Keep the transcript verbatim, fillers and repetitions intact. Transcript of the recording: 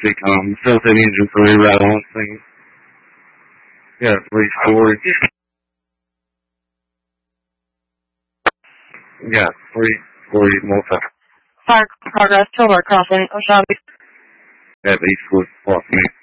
take um filter engine for the rattle thing. Yeah, three forty. Yeah, three forty multi. Park progress, Tilburg crossing, Oshabi. At Eastwood, Boston.